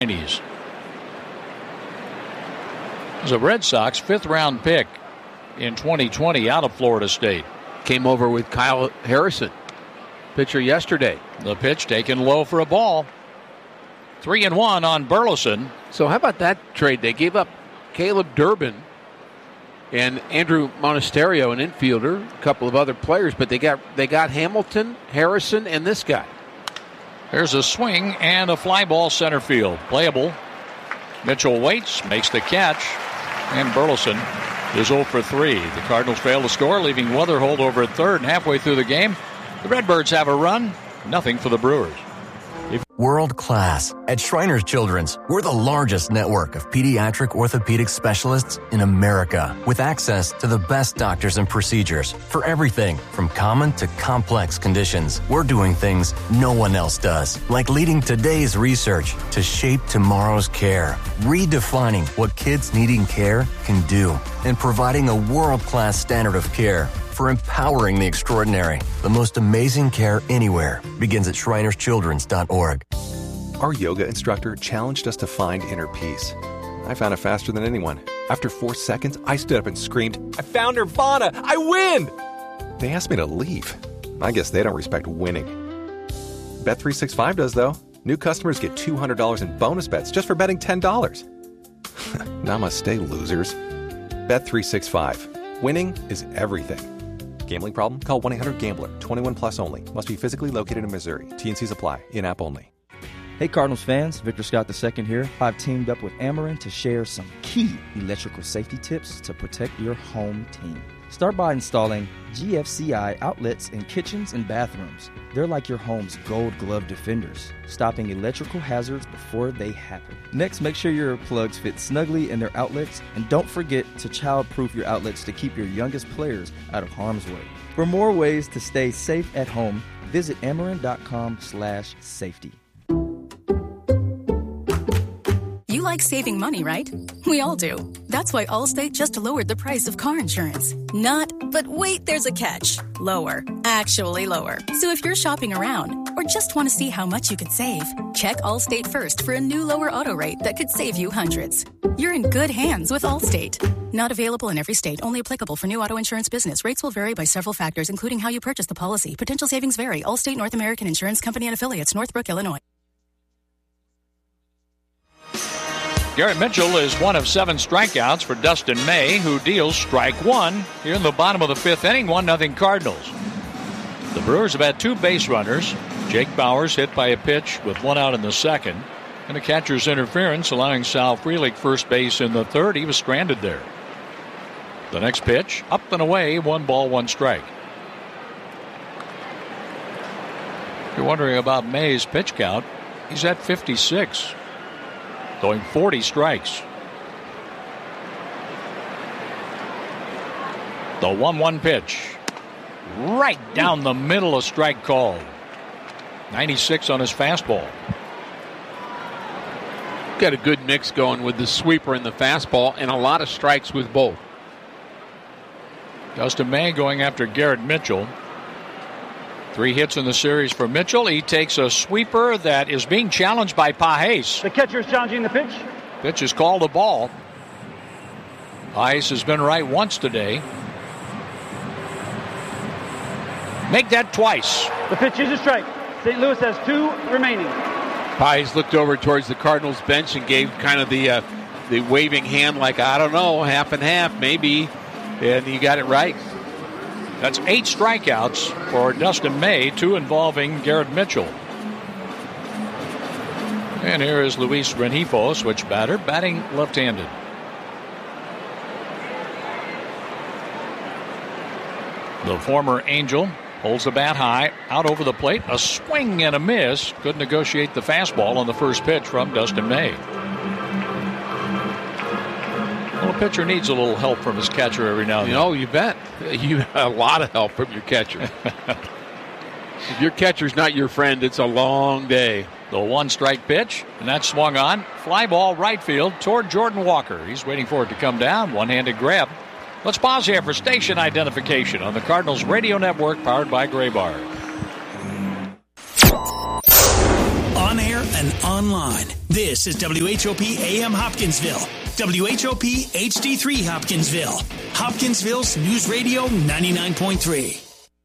He's a Red Sox fifth-round pick in 2020 out of Florida State. Came over with Kyle Harrison, pitcher yesterday. The pitch taken low for a ball. 3-1 on Burleson. So how about that trade? They gave up Caleb Durbin and Andrew Monasterio, an infielder, a couple of other players, but they got Hamilton, Harrison, and this guy. There's a swing and a fly ball center field. Playable. Mitchell waits, makes the catch, and Burleson is 0 for 3. The Cardinals fail to score, leaving Weatherholt over at third. And halfway through the game, the Redbirds have a run. Nothing for the Brewers. World class. At Shriners Children's, we're the largest network of pediatric orthopedic specialists in America, with access to the best doctors and procedures for everything from common to complex conditions. We're doing things no one else does, like leading today's research to shape tomorrow's care, redefining what kids needing care can do, and providing a world-class standard of care for empowering the extraordinary. The most amazing care anywhere begins at shrinerschildrens.org. Our yoga instructor challenged us to find inner peace. I found it faster than anyone. After 4 seconds, I stood up and screamed, "I found Nirvana! I win!" They asked me to leave. I guess they don't respect winning. Bet365 does, though. New customers get $200 in bonus bets just for betting $10. Namaste, losers. Bet365. Winning is everything. Gambling problem? Call 1-800-GAMBLER. 21 plus only. Must be physically located in Missouri. T&Cs apply. In-app only. Hey Cardinals fans, Victor Scott II here. I've teamed up with Ameren to share some key electrical safety tips to protect your home team. Start by installing GFCI outlets in kitchens and bathrooms. They're like your home's gold glove defenders, stopping electrical hazards before they happen. Next, make sure your plugs fit snugly in their outlets, and don't forget to child-proof your outlets to keep your youngest players out of harm's way. For more ways to stay safe at home, visit Ameren.com/safety. You like saving money, right? We all do. That's why Allstate just lowered the price of car insurance. Not, but wait, there's a catch. Lower. Actually lower. So if you're shopping around or just want to see how much you could save, check Allstate first for a new lower auto rate that could save you hundreds. You're in good hands with Allstate. Not available in every state. Only applicable for new auto insurance business. Rates will vary by several factors, including how you purchase the policy. Potential savings vary. Allstate North American Insurance Company and Affiliates, Northbrook, Illinois. Garrett Mitchell is one of 7 strikeouts for Dustin May, who deals strike 1 here in the bottom of the 5th inning. 1-0 Cardinals. The Brewers have had 2 base runners. Jake Bauers hit by a pitch with 1 out in the 2nd. And a catcher's interference allowing Sal Frelick first base in the 3rd. He was stranded there. The next pitch, up and away, 1 ball, 1 strike. If you're wondering about May's pitch count, he's at 56. Going 40 strikes. The 1-1 pitch. Right down the middle, a strike called. 96 on his fastball. Got a good mix going with the sweeper and the fastball, and a lot of strikes with both. Dustin May going after Garrett Mitchell. 3 hits in the series for Mitchell. He takes a sweeper that is being challenged by Pajes. The catcher is challenging the pitch. Pitch is called a ball. Pajes has been right once today. Make that twice. The pitch is a strike. St. Louis has 2 remaining. Pajes looked over towards the Cardinals bench and gave kind of the waving hand like, I don't know, half and half, maybe. And he got it right. That's 8 strikeouts for Dustin May, 2 involving Garrett Mitchell. And here is Luis Rengifo, switch batter, batting left-handed. The former Angel holds the bat high, out over the plate, a swing and a miss. Could negotiate the fastball on the first pitch from Dustin May. Well, a pitcher needs a little help from his catcher every now and then. You bet. You a lot of help from your catcher. If your catcher's not your friend, it's a long day. The 1-strike pitch, and that swung on. Fly ball right field toward Jordan Walker. He's waiting for it to come down. One-handed grab. Let's pause here for station identification on the Cardinals Radio Network, powered by Graybar. On air and online. This is WHOP AM Hopkinsville. WHOP HD3 Hopkinsville. Hopkinsville's News Radio 99.3.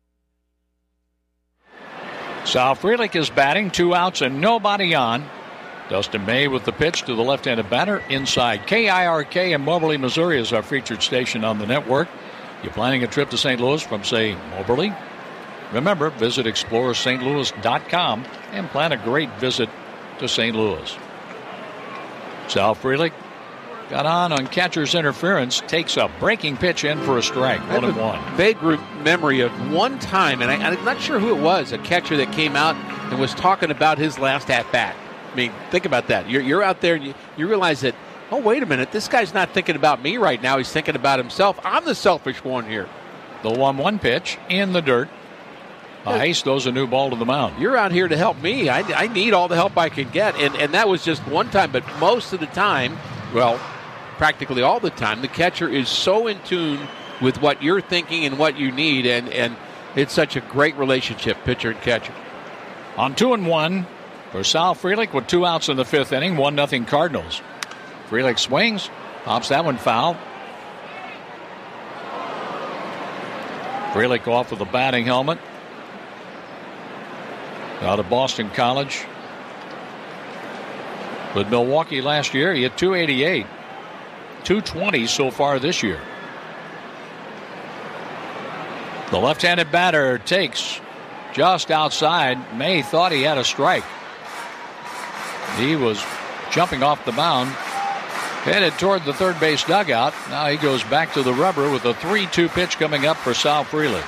Sal Frelick is batting, 2 outs and nobody on. Dustin May with the pitch to the left-handed batter inside. KIRK in Moberly, Missouri is our featured station on the network. You're planning a trip to St. Louis from, say, Moberly? Remember, visit ExploreSt.Louis.com and plan a great visit to St. Louis. Sal Frelick got on catcher's interference, takes a breaking pitch in for a strike. 1-1. Vague memory of one time, and I'm not sure who it was, a catcher that came out and was talking about his last at-bat. I mean, think about that. You're out there and you realize that, oh, wait a minute, this guy's not thinking about me right now. He's thinking about himself. I'm the selfish one here. The 1-1 pitch in the dirt. Hayes throws a new ball to the mound. You're out here to help me. I need all the help I can get. And that was just one time, but most of the time, well, practically all the time, the catcher is so in tune with what you're thinking and what you need, and it's such a great relationship, pitcher and catcher. On 2-1 for Sal Frelick with 2 outs in the 5th inning, 1-0 Cardinals. Frelick swings, pops that one foul. Frelick off with the batting helmet. Out of Boston College. With Milwaukee last year, he had 288. 220 so far this year. The left-handed batter takes just outside. May thought he had a strike. He was jumping off the mound, headed toward the third base dugout. Now he goes back to the rubber with a 3-2 pitch coming up for Sal Frelick.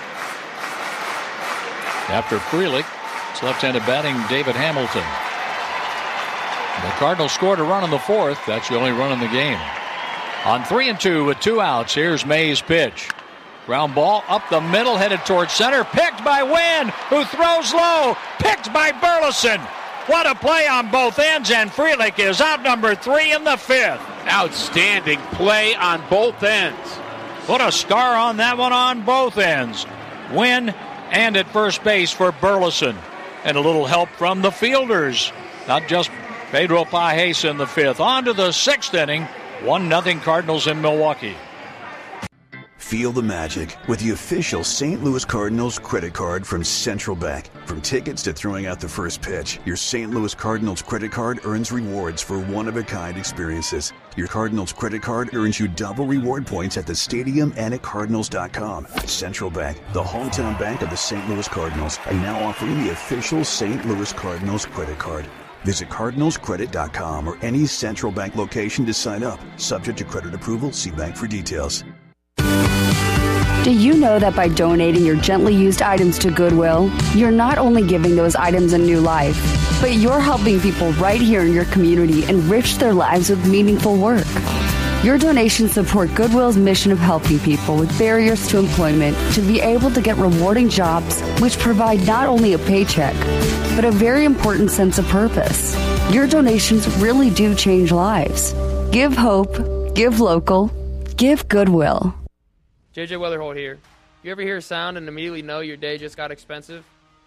After Frelick, it's left-handed batting David Hamilton. The Cardinals scored a run in the 4th. That's the only run in the game. On 3-2 with 2 outs, here's May's pitch. Ground ball up the middle, headed towards center. Picked by Wynn, who throws low. Picked by Burleson. What a play on both ends, and Frelick is out number 3 in the 5th. Outstanding play on both ends. Put a star on that one on both ends. Wynn and at first base for Burleson. And a little help from the fielders. Not just Pedro Pages in the 5th. On to the 6th inning. 1-0 Cardinals in Milwaukee. Feel the magic with the official St. Louis Cardinals credit card from Central Bank. From tickets to throwing out the first pitch, your St. Louis Cardinals credit card earns rewards for one-of-a-kind experiences. Your Cardinals credit card earns you double reward points at the stadium and at Cardinals.com. Central Bank, the hometown bank of the St. Louis Cardinals, are now offering the official St. Louis Cardinals credit card. Visit CardinalsCredit.com or any Central Bank location to sign up. Subject to credit approval, see bank for details. Do you know that by donating your gently used items to Goodwill, you're not only giving those items a new life, but you're helping people right here in your community enrich their lives with meaningful work? Your donations support Goodwill's mission of helping people with barriers to employment to be able to get rewarding jobs which provide not only a paycheck, but a very important sense of purpose. Your donations really do change lives. Give hope, give local, give Goodwill. JJ Weatherholt here. You ever hear a sound and immediately know your day just got expensive?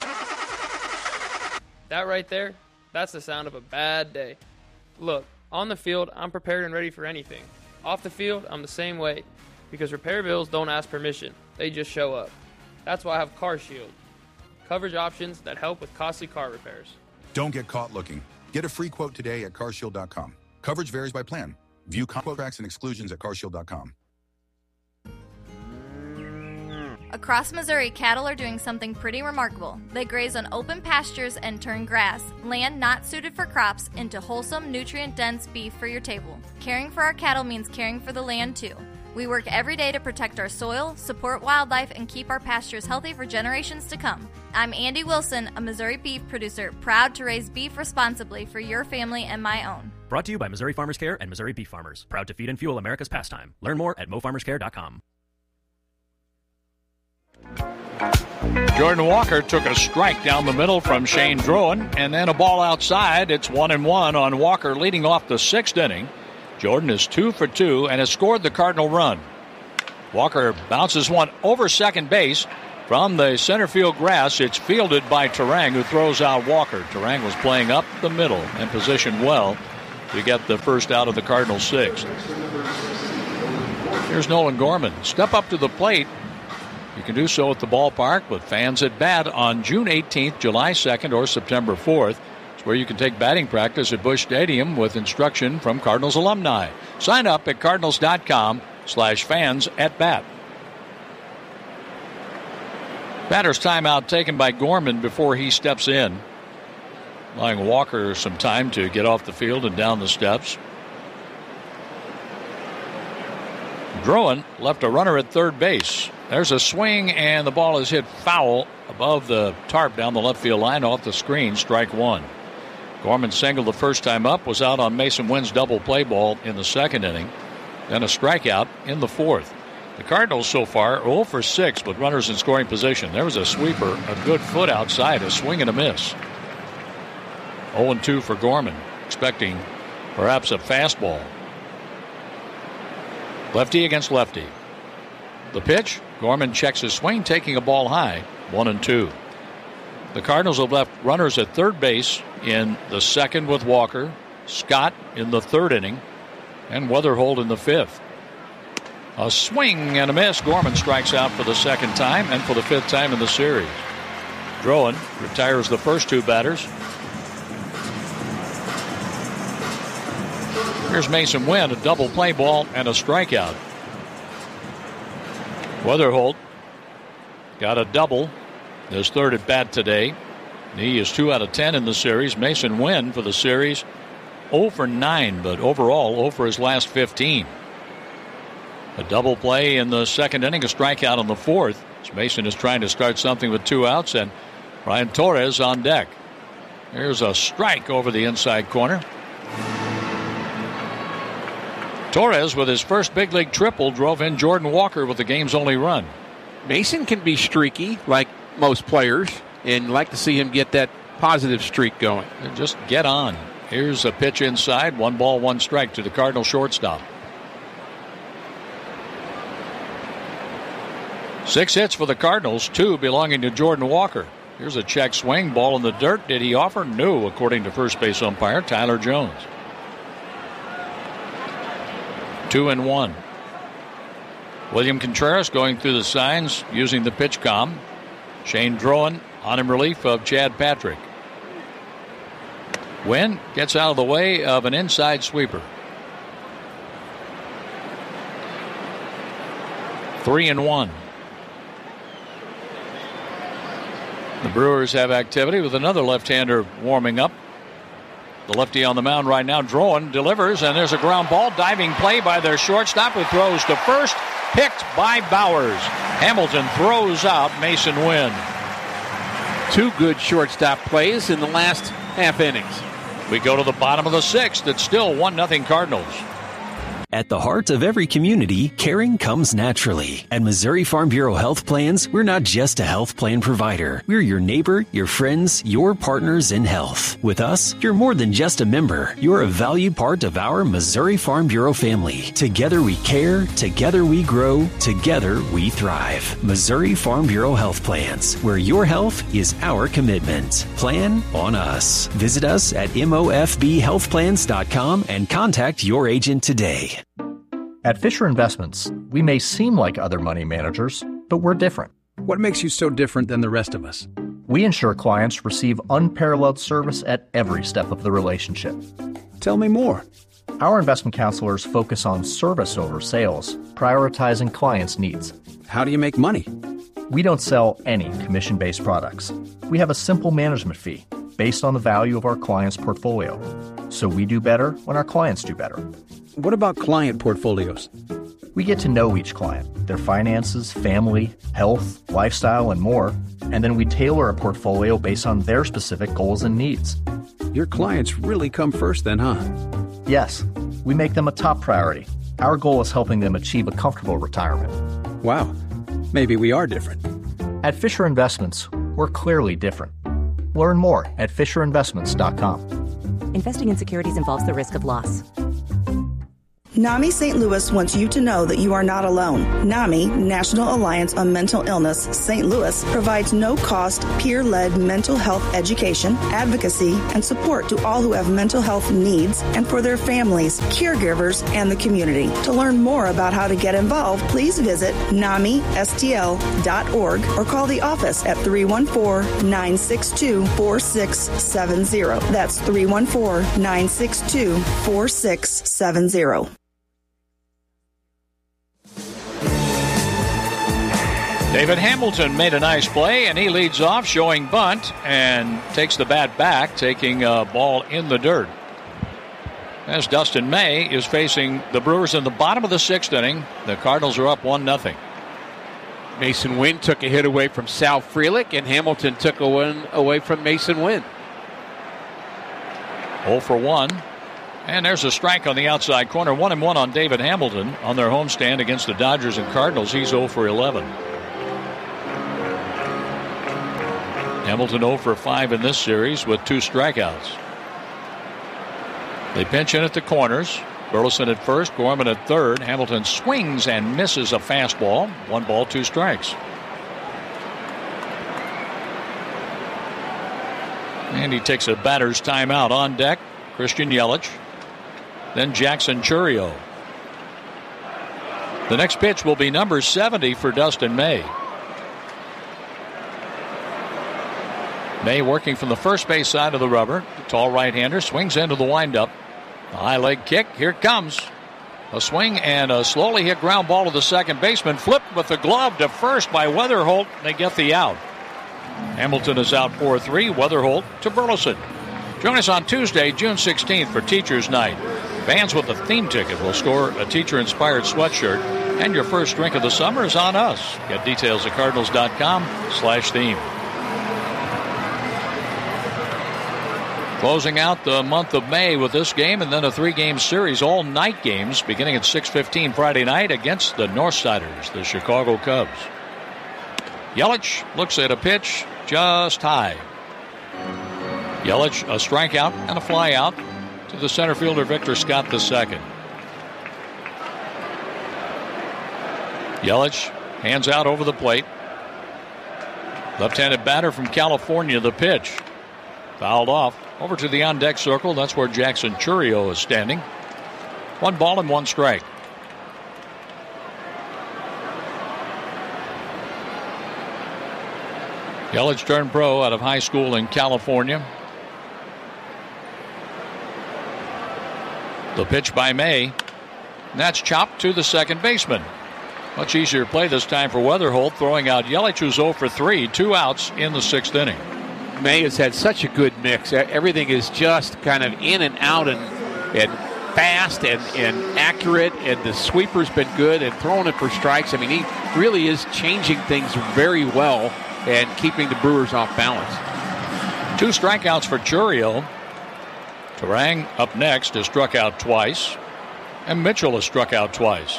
That right there, that's the sound of a bad day. Look, on the field, I'm prepared and ready for anything. Off the field, I'm the same way, because repair bills don't ask permission. They just show up. That's why I have CarShield. Coverage options that help with costly car repairs. Don't get caught looking. Get a free quote today at CarShield.com. Coverage varies by plan. View contracts and exclusions at CarShield.com. Across Missouri, cattle are doing something pretty remarkable. They graze on open pastures and turn grass, land not suited for crops, into wholesome, nutrient-dense beef for your table. Caring for our cattle means caring for the land, too. We work every day to protect our soil, support wildlife, and keep our pastures healthy for generations to come. I'm Andy Wilson, a Missouri beef producer, proud to raise beef responsibly for your family and my own. Brought to you by Missouri Farmers Care and Missouri Beef Farmers. Proud to feed and fuel America's pastime. Learn more at mofarmerscare.com. Jordan Walker took a strike down the middle from Shane Drowan, and then a ball outside. It's 1-1 on Walker leading off the 6th inning. Jordan is 2 for 2 and has scored the Cardinal run. Walker bounces one over second base. From the center field grass, it's fielded by Terang, who throws out Walker. Terang was playing up the middle and positioned well to get the first out of the Cardinals' sixth. Here's Nolan Gorman. Step up to the plate. You can do so at the ballpark with Fans at Bat on June 18th, July 2nd, or September 4th. It's where you can take batting practice at Busch Stadium with instruction from Cardinals alumni. Sign up at cardinals.com/fans-at-bat. Batter's timeout taken by Gorman before he steps in, allowing Walker some time to get off the field and down the steps. Drowan left a runner at third base. There's a swing, and the ball is hit foul above the tarp down the left field line off the screen. Strike one. Gorman singled the first time up, was out on Mason Wynn's double play ball in the second inning, then a strikeout in the fourth. The Cardinals so far 0 for 6 with runners in scoring position. There was a sweeper, a good foot outside, a swing and a miss. 0-2 for Gorman, expecting perhaps a fastball. Lefty against lefty. The pitch, Gorman checks his swing, taking a ball high, 1-2. The Cardinals have left runners at third base in the second with Walker, Scott in the third inning, and Weatherholt in the fifth. A swing and a miss. Gorman strikes out for the second time and for the fifth time in the series. Drowan retires the first two batters. Here's Mason Wynn, a double play ball and a strikeout. Weatherholt got a double, his third at bat today. He is 2 out of 10 in the series. Mason Wynn for the series 0 for 9, but overall 0 for his last 15. A double play in the second inning, a strikeout in the fourth. Mason is trying to start something with 2 outs, and Brian Torres on deck. Here's a strike over the inside corner. Torres, with his first big league triple, drove in Jordan Walker with the game's only run. Mason can be streaky like most players, and like to see him get that positive streak going. Just get on. Here's a pitch inside, 1 ball, 1 strike to the Cardinal shortstop. 6 hits for the Cardinals, 2 belonging to Jordan Walker. Here's a check swing, ball in the dirt. Did he offer? No, according to first base umpire Tyler Jones. 2-1. William Contreras going through the signs using the pitch com. Shane Drowan on in relief of Chad Patrick. Wynn gets out of the way of an inside sweeper. 3-1. The Brewers have activity with another left-hander warming up. The lefty on the mound right now, Drowan, delivers, and there's a ground ball. Diving play by their shortstop, who throws to first, picked by Bowers. Hamilton throws out Mason Wynn. 2 good shortstop plays in the last half innings. We go to the bottom of the sixth. It's still 1-0 Cardinals. At the heart of every community, caring comes naturally. At Missouri Farm Bureau Health Plans, we're not just a health plan provider. We're your neighbor, your friends, your partners in health. With us, you're more than just a member. You're a valued part of our Missouri Farm Bureau family. Together we care, together we grow, together we thrive. Missouri Farm Bureau Health Plans, where your health is our commitment. Plan on us. Visit us at mofbhealthplans.com and contact your agent today. At Fisher Investments, we may seem like other money managers, but we're different. What makes you so different than the rest of us? We ensure clients receive unparalleled service at every step of the relationship. Tell me more. Our investment counselors focus on service over sales, prioritizing clients' needs. How do you make money? We don't sell any commission-based products. We have a simple management fee based on the value of our clients' portfolio. So we do better when our clients do better. What about client portfolios? We get to know each client, their finances, family, health, lifestyle, and more, and then we tailor a portfolio based on their specific goals and needs. Your clients really come first then, huh? Yes, we make them a top priority. Our goal is helping them achieve a comfortable retirement. Wow, maybe we are different. At Fisher Investments, we're clearly different. Learn more at FisherInvestments.com. Investing in securities involves the risk of loss. NAMI St. Louis wants you to know that you are not alone. NAMI, National Alliance on Mental Illness, St. Louis, provides no-cost, peer-led mental health education, advocacy, and support to all who have mental health needs and for their families, caregivers, and the community. To learn more about how to get involved, please visit NAMISTL.org or call the office at 314-962-4670. That's 314-962-4670. David Hamilton made a nice play, and he leads off, showing bunt, and takes the bat back, taking a ball in the dirt. As Dustin May is facing the Brewers in the bottom of the sixth inning. The Cardinals are up 1-0. Mason Wynn took a hit away from Sal Frelick, and Hamilton took a one away from Mason Wynn. 0 for 1. And there's a strike on the outside corner. 1-1 on David Hamilton on their homestand against the Dodgers and Cardinals. He's 0 for 11. Hamilton 0 for 5 in this series with 2 strikeouts. They pinch in at the corners. Burleson at first, Gorman at third. Hamilton swings and misses a fastball. 1 ball, 2 strikes. And he takes a batter's timeout. On deck, Christian Yelich. Then Jackson Chourio. The next pitch will be number 70 for Dustin May. May working from the first base side of the rubber. Tall right-hander swings into the windup. A high leg kick. Here it comes. A swing and a slowly hit ground ball to the second baseman. Flipped with the glove to first by Weatherholt. They get the out. Hamilton is out 4-3. Weatherholt to Burleson. Join us on Tuesday, June 16th for Teacher's Night. Fans with a theme ticket will score a teacher-inspired sweatshirt, and your first drink of the summer is on us. Get details at cardinals.com/theme. Closing out the month of May with this game, and then a 3-game series, all night games, beginning at 6:15 Friday night against the Northsiders, the Chicago Cubs. Yelich looks at a pitch just high. Yelich, a strikeout and a fly out to the center fielder Victor Scott II. Yelich hands out over the plate. Left-handed batter from California, the pitch. Fouled off. Over to the on-deck circle. That's where Jackson Chourio is standing. 1 ball and 1 strike. Yelich turned pro out of high school in California. The pitch by May. That's chopped to the second baseman. Much easier play this time for Weatherholt, throwing out Yelich, who's 0 for 3. 2 outs in the 6th inning. May has had such a good mix. Everything is just kind of in and out and fast and accurate, and the sweeper's been good and throwing it for strikes. I mean, he really is changing things very well and keeping the Brewers off balance. 2 strikeouts for Chourio. Turang up next has struck out twice, and Mitchell has struck out twice.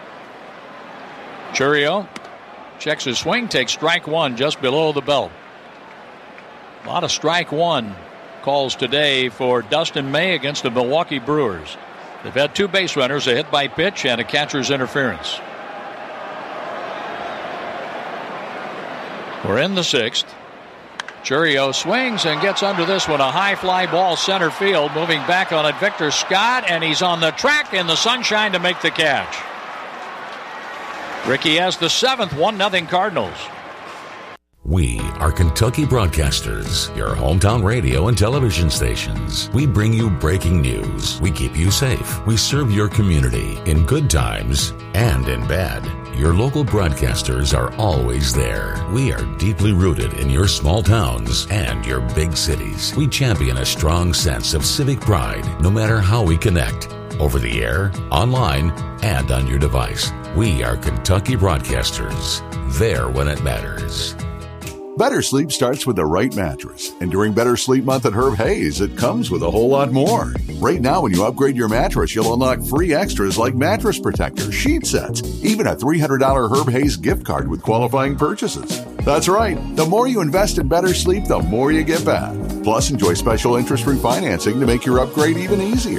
Chourio checks his swing, takes strike 1 just below the belt. A lot of strike 1 calls today for Dustin May against the Milwaukee Brewers. They've had 2 base runners, a hit by pitch, and a catcher's interference. We're in the 6th. Chourio swings and gets under this one. A high fly ball center field. Moving back on it, Victor Scott, and he's on the track in the sunshine to make the catch. Ricky has the 7th, 1-0 Cardinals. We are Kentucky Broadcasters, your hometown radio and television stations. We bring you breaking news. We keep you safe. We serve your community in good times and in bad. Your local broadcasters are always there. We are deeply rooted in your small towns and your big cities. We champion a strong sense of civic pride, no matter how we connect. Over the air, online, and on your device. We are Kentucky Broadcasters. There when it matters. Better sleep starts with the right mattress. And during Better Sleep Month at Herb Hayes, it comes with a whole lot more. Right now, when you upgrade your mattress, you'll unlock free extras like mattress protector, sheet sets, even a $300 Herb Hayes gift card with qualifying purchases. That's right. The more you invest in better sleep, the more you get back. Plus, enjoy special interest-free financing to make your upgrade even easier.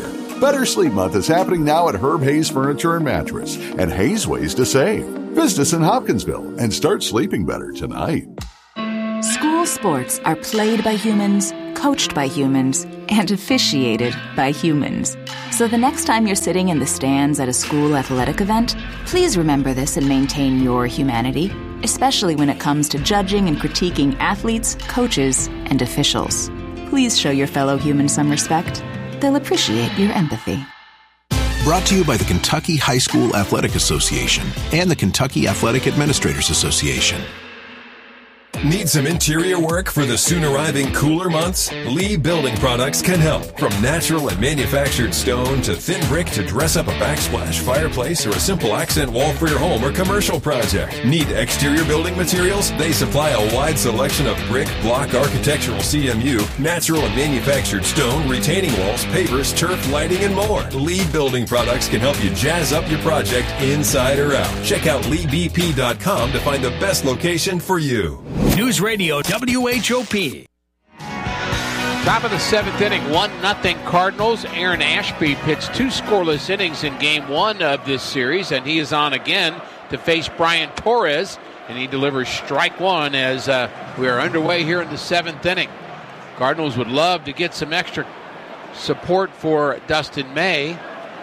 Better Sleep Month is happening now at Herb Hayes Furniture and Mattress and Hayes Ways to Save. Visit us in Hopkinsville and start sleeping better tonight. School sports are played by humans, coached by humans, and officiated by humans. So the next time you're sitting in the stands at a school athletic event, please remember this and maintain your humanity, especially when it comes to judging and critiquing athletes, coaches, and officials. Please show your fellow humans some respect. They'll appreciate your empathy. Brought to you by the Kentucky High School Athletic Association and the Kentucky Athletic Administrators Association. Need some interior work for the soon-arriving cooler months? Lee Building Products can help. From natural and manufactured stone to thin brick to dress up a backsplash fireplace or a simple accent wall for your home or commercial project. Need exterior building materials? They supply a wide selection of brick, block, architectural CMU, natural and manufactured stone, retaining walls, pavers, turf, lighting, and more. Lee Building Products can help you jazz up your project inside or out. Check out LeeBP.com to find the best location for you. News Radio WHOP. Top of the 7th inning, 1-0 Cardinals. Aaron Ashby pitched 2 scoreless innings in Game 1 of this series, and he is on again to face Brian Torres, and he delivers strike 1 as we are underway here in the 7th inning. Cardinals would love to get some extra support for Dustin May.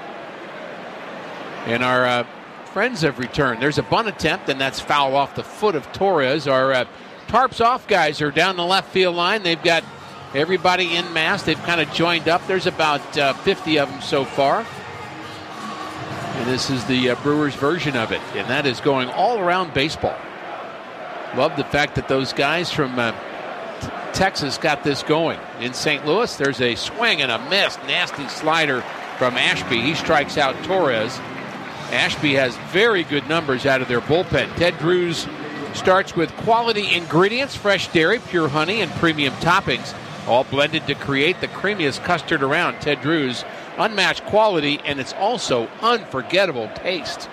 And our friends have returned. There's a bunt attempt, and that's foul off the foot of Torres. Our Tarps Off guys are down the left field line. They've got everybody en masse. They've kind of joined up. There's about 50 of them so far. And this is the Brewers version of it. And that is going all around baseball. Love the fact that those guys from Texas got this going. In St. Louis, there's a swing and a miss. Nasty slider from Ashby. He strikes out Torres. Ashby has very good numbers out of their bullpen. Ted Drews starts with quality ingredients, fresh dairy, pure honey, and premium toppings, all blended to create the creamiest custard around. Ted Drews, unmatched quality, and it's also unforgettable taste.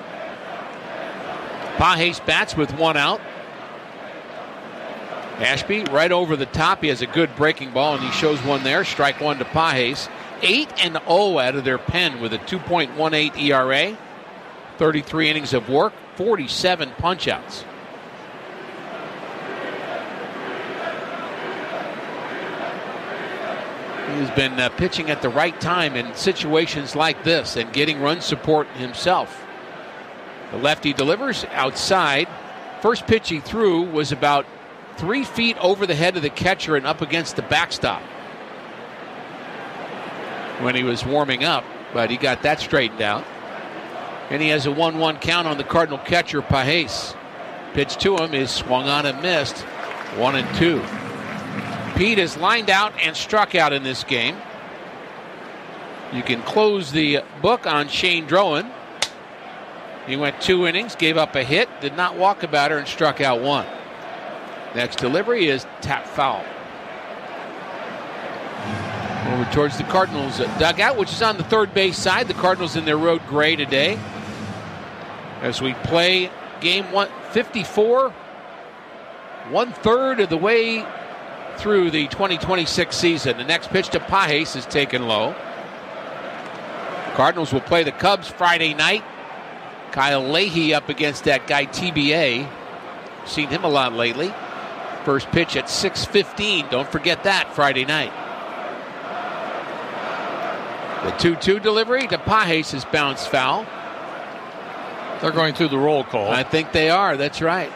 Pages bats with 1 out. Ashby right over the top. He has a good breaking ball, and he shows one there. Strike 1 to Pages. 8-0 out of their pen with a 2.18 ERA. 33 innings of work, 47 punch-outs. He's been pitching at the right time in situations like this and getting run support himself. The lefty delivers outside. First pitch he threw was about 3 feet over the head of the catcher and up against the backstop when he was warming up, but he got that straightened out. And he has a 1-1 count on the Cardinal catcher, Pages. Pitch to him is swung on and missed. 1-2. Pete is lined out and struck out in this game. You can close the book on Shane Drowan. He went 2 innings, gave up a hit, did not walk a batter, and struck out 1. Next delivery is tap foul. Over towards the Cardinals dugout, which is on the third base side. The Cardinals in their road gray today. As we play game 154, 1/3 of the way through the 2026 season. The next pitch to Pages is taken low. Cardinals will play the Cubs Friday night. Kyle Leahy up against that guy TBA. Seen him a lot lately. First pitch at 6:15. Don't forget that Friday night. The 2-2 delivery to Pages is bounced foul. They're going through the roll call. I think they are. That's right.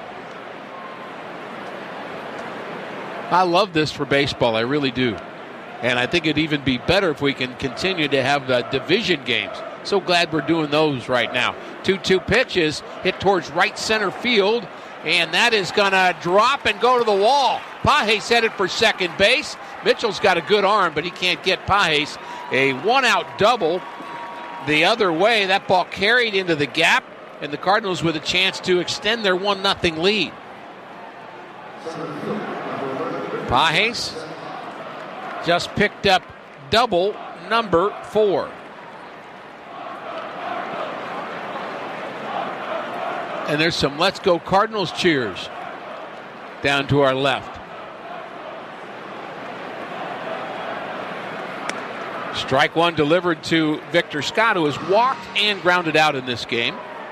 I love this for baseball. I really do. And I think it'd even be better if we can continue to have division games. So glad we're doing those right now. 2-2 pitches hit towards right center field. And that is going to drop and go to the wall. Pages headed for second base. Mitchell's got a good arm, but he can't get Pages. A 1-out double the other way. That ball carried into the gap, and the Cardinals with a chance to extend their 1-0 lead. Pages just picked up double number 4. And there's some Let's Go Cardinals cheers down to our left. Strike one delivered to Victor Scott, who has walked and grounded out in this game.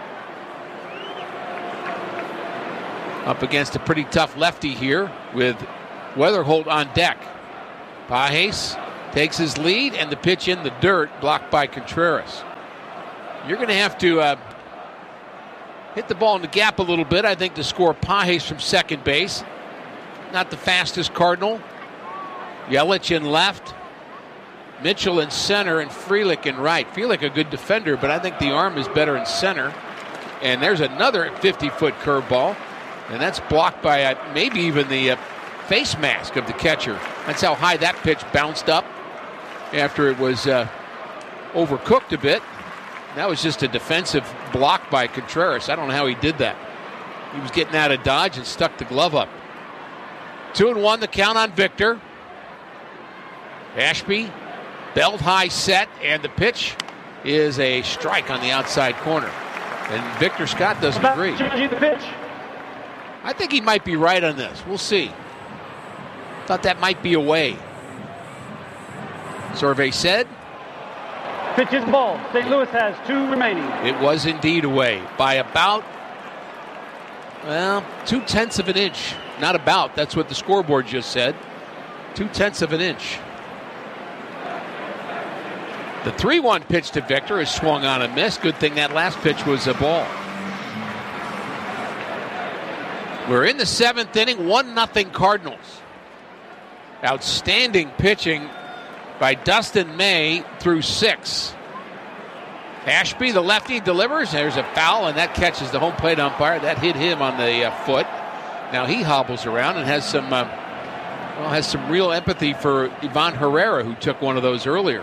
Up against a pretty tough lefty here with Weatherholt on deck. Pages takes his lead, and the pitch in the dirt, blocked by Contreras. You're going to have to hit the ball in the gap a little bit, I think, to score Pages from second base. Not the fastest Cardinal. Yelich in left. Mitchell in center, and Frelick in right. Frelick a good defender, but I think the arm is better in center. And there's another 50-foot curveball, and that's blocked by maybe even the face mask of the catcher. That's how high that pitch bounced up after it was overcooked a bit. That was just a defensive block by Contreras. I don't know how he did that. He was getting out of dodge and stuck the glove up. 2-1 the count on Victor. Ashby, belt high set, and the pitch is a strike on the outside corner. And Victor Scott doesn't agree. The pitch. I think he might be right on this. We'll see. Thought that might be away. Survey said. Pitch is ball. St. Louis has 2 remaining. It was indeed away by about, 0.2 of an inch. Not about. That's what the scoreboard just said. 0.2 of an inch. The 3-1 pitch to Victor is swung on and missed. Good thing that last pitch was a ball. We're in the 7th inning, 1-0 Cardinals. Outstanding pitching by Dustin May through 6. Ashby, the lefty, delivers. There's a foul, and that catches the home plate umpire. That hit him on the foot. Now he hobbles around and has some real empathy for Ivan Herrera, who took one of those earlier.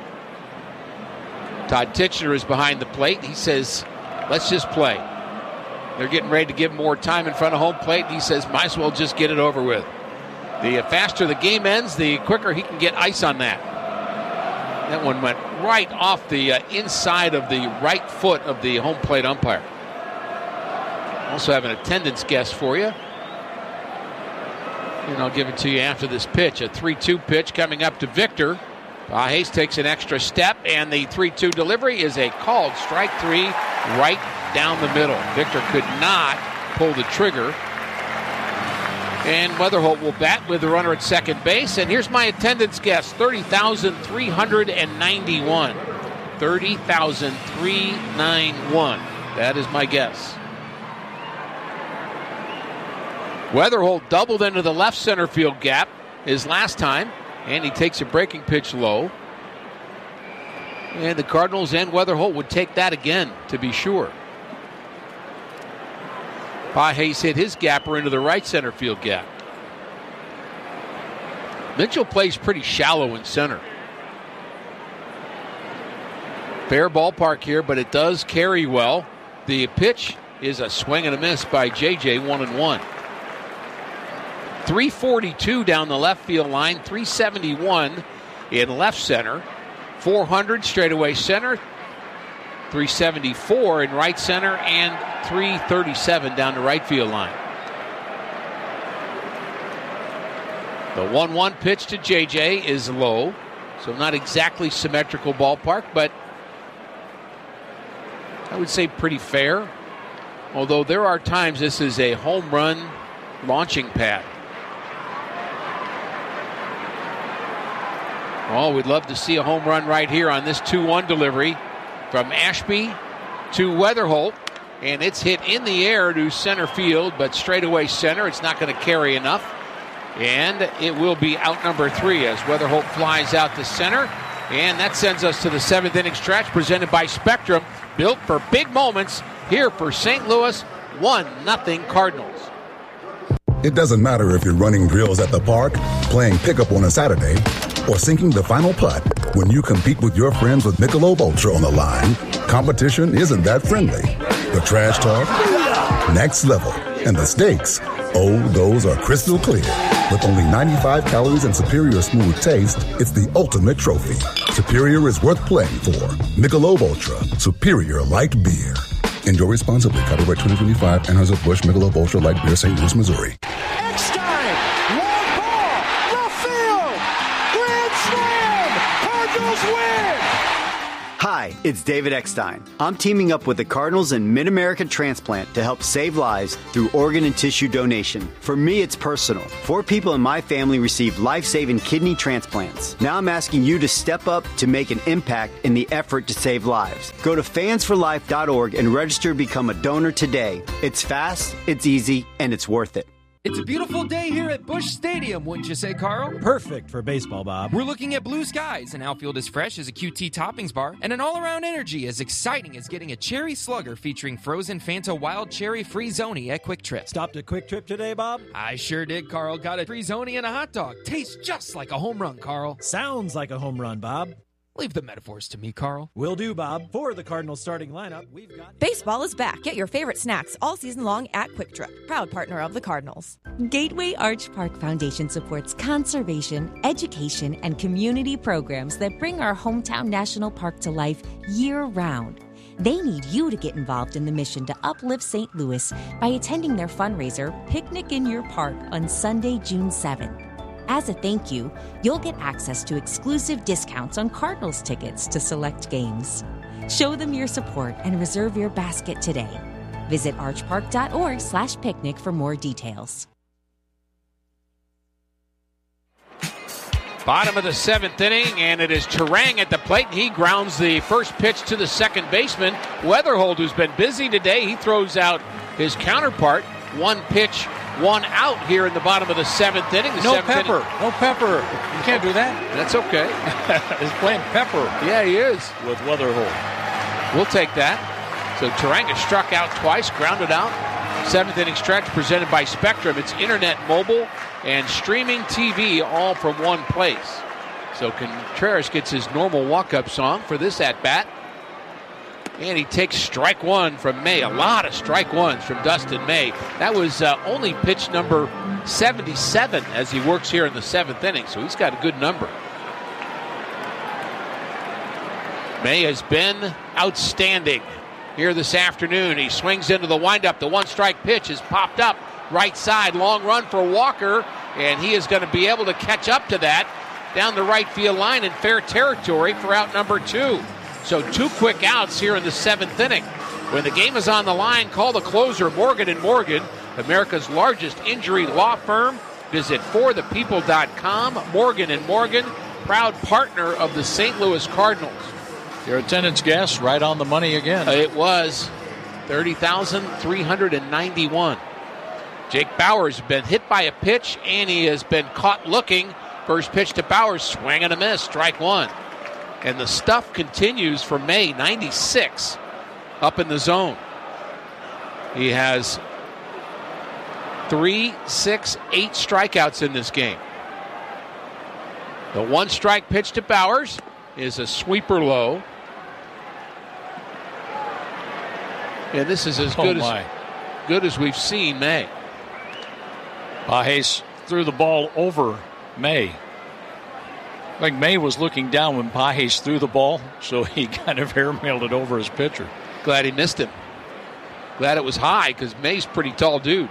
Todd Tichenor is behind the plate. He says, let's just play. They're getting ready to give him more time in front of home plate. And he says, might as well just get it over with. The faster the game ends, the quicker he can get ice on that. That one went right off the inside of the right foot of the home plate umpire. Also have an attendance guess for you. And I'll give it to you after this pitch. A 3-2 pitch coming up to Victor. Pages takes an extra step, and the 3-2 delivery is a called strike 3 right down the middle. Victor could not pull the trigger. And Weatherholt will bat with the runner at second base. And here's my attendance guess, 30,391. 30,391. That is my guess. Weatherholt doubled into the left center field gap his last time. And he takes a breaking pitch low. And the Cardinals and Weatherholt would take that again, to be sure. Pages hit his gapper into the right center field gap. Mitchell plays pretty shallow in center. Fair ballpark here, but it does carry well. The pitch is a swing and a miss by JJ, 1-1. 342 down the left field line, 371 in left center, 400 straightaway center, 374 in right center, and 337 down the right field line. The 1-1 pitch to JJ is low, so not exactly symmetrical ballpark, but I would say pretty fair. Although there are times this is a home run launching pad. Oh, we'd love to see a home run right here on this 2-1 delivery from Ashby to Weatherholt. And it's hit in the air to center field, but straightaway center. It's not going to carry enough. And it will be out number 3 as Weatherholt flies out to center. And that sends us to the 7th inning stretch presented by Spectrum. Built for big moments here for St. Louis. 1-0 Cardinals. It doesn't matter if you're running drills at the park, playing pickup on a Saturday, or sinking the final putt. When you compete with your friends with Michelob Ultra on the line, competition isn't that friendly. The trash talk, next level. And the stakes, oh, those are crystal clear. With only 95 calories and superior smooth taste, it's the ultimate trophy. Superior is worth playing for. Michelob Ultra, superior light beer. Enjoy responsibly. Copyright 2025, Anheuser-Busch Michelob Ultra Light Beer, St. Louis, Missouri. Eckstein, long ball, left field, grand slam, Cardinals win! Hi, it's David Eckstein. I'm teaming up with the Cardinals and Mid-America Transplant to help save lives through organ and tissue donation. For me, it's personal. 4 people in my family received life-saving kidney transplants. Now I'm asking you to step up to make an impact in the effort to save lives. Go to fansforlife.org and register to become a donor today. It's fast, it's easy, and it's worth it. It's a beautiful day here at Busch Stadium, wouldn't you say, Carl? Perfect for baseball, Bob. We're looking at blue skies, an outfield as fresh as a QT toppings bar, and an all-around energy as exciting as getting a cherry slugger featuring frozen Fanta Wild Cherry Free-Zoni at Quick Trip. Stopped at Quick Trip today, Bob? I sure did, Carl. Got a Free-Zoni and a hot dog. Tastes just like a home run, Carl. Sounds like a home run, Bob. Leave the metaphors to me, Carl. Will do, Bob. For the Cardinals starting lineup, we've got... Baseball is back. Get your favorite snacks all season long at Quick Trip, proud partner of the Cardinals. Gateway Arch Park Foundation supports conservation, education, and community programs that bring our hometown national park to life year-round. They need you to get involved in the mission to uplift St. Louis by attending their fundraiser, Picnic in Your Park, on Sunday, June 7th. As a thank you, you'll get access to exclusive discounts on Cardinals tickets to select games. Show them your support and reserve your basket today. Visit archpark.org/picnic for more details. Bottom of the 7th inning, and it is Turang at the plate, and he grounds the first pitch to the second baseman. Weatherhold, who's been busy today, he throws out his counterpart. 1 pitch, 1 out here in the bottom of the 7th inning. No Pepper. You can't do that. That's okay. He's playing Pepper. Yeah, he is. With Weatherhold. We'll take that. So Turang has struck out twice, grounded out. 7th inning stretch presented by Spectrum. It's internet, mobile, and streaming TV all from one place. So Contreras gets his normal walk-up song for this at-bat. And he takes strike 1 from May. A lot of strike ones from Dustin May. That was only pitch number 77 as he works here in the 7th inning. So he's got a good number. May has been outstanding here this afternoon. He swings into the windup. The 1-strike pitch is popped up. Right side, long run for Walker. And he is going to be able to catch up to that down the right field line in fair territory for out number 2. So 2 quick outs here in the 7th inning. When the game is on the line, call the closer, Morgan & Morgan, America's largest injury law firm. Visit forthepeople.com. Morgan & Morgan, proud partner of the St. Louis Cardinals. Your attendance guess right on the money again. It was 30,391. Jake Bauers has been hit by a pitch, and he has been caught looking. First pitch to Bauers, swing and a miss, strike 1. And the stuff continues for May, 96, up in the zone. He has 3, 6, 8 strikeouts in this game. The 1-strike pitch to Bauers is a sweeper low. And this is as good as we've seen May. Pages threw the ball over May. I think May was looking down when Pages threw the ball, so he kind of airmailed it over his pitcher. Glad he missed him. Glad it was high, because May's a pretty tall dude.